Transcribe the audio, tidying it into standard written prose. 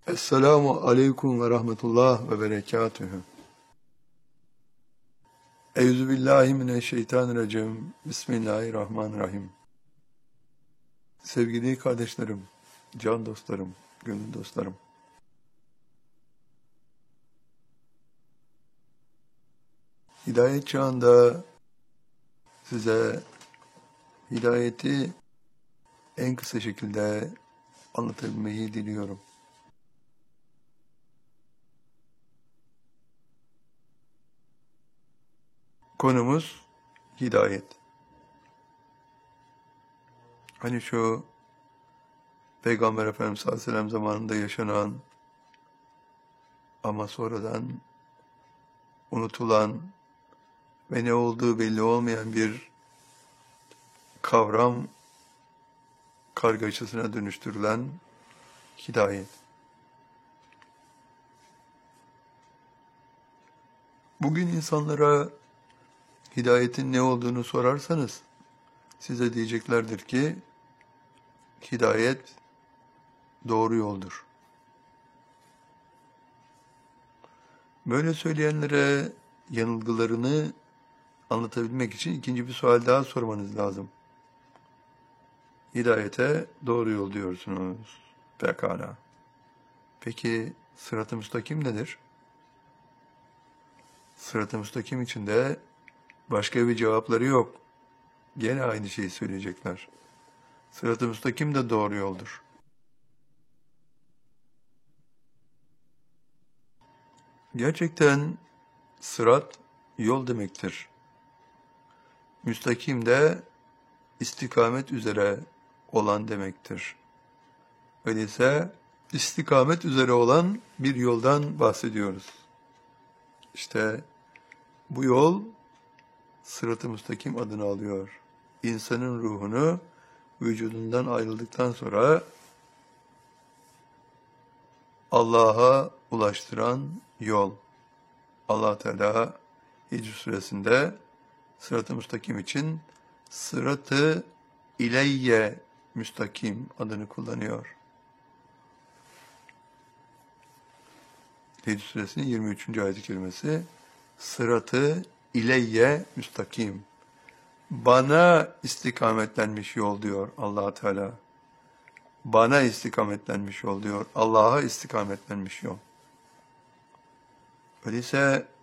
Esselamu aleyküm ve rahmetullah ve berekatühü. Euzubillahimineşşeytanirracim. Bismillahirrahmanirrahim. Sevgili kardeşlerim, can dostlarım, gönül dostlarım. Hidayet çağında size hidayeti en kısa şekilde anlatabilmeyi diliyorum. Konumuz hidayet. Hani şu Peygamber Efendimiz sallallahu aleyhi ve sellem zamanında yaşanan ama sonradan unutulan ve ne olduğu belli olmayan bir kavram kargaşasına dönüştürülen hidayet. Bugün insanlara hidayetin ne olduğunu sorarsanız size diyeceklerdir ki hidayet doğru yoldur. Böyle söyleyenlere yanılgılarını anlatabilmek için ikinci bir sual daha sormanız lazım. Hidayete doğru yol diyorsunuz. Pekala. Peki sırat-ı müstakim nedir? Sırat-ı müstakim içinde başka bir cevapları yok. Gene aynı şeyi söyleyecekler. Sırat-ı müstakim de doğru yoldur. Gerçekten sırat yol demektir. Müstakim de istikamet üzere olan demektir. Öyleyse istikamet üzere olan bir yoldan bahsediyoruz. İşte bu yol sırat-ı müstakim adını alıyor. İnsanın ruhunu vücudundan ayrıldıktan sonra Allah'a ulaştıran yol. Allah Teala Hicr suresinde sırat-ı müstakim için sırat-ı ileyye müstakim adını kullanıyor. Hicr suresinin 23. ayet-i kerimesi sırat-ı ileyye müstakim. Bana istikametlenmiş yol diyor Allah Teala. Bana istikametlenmiş yol diyor. Allah'a istikametlenmiş yol. Öyleyse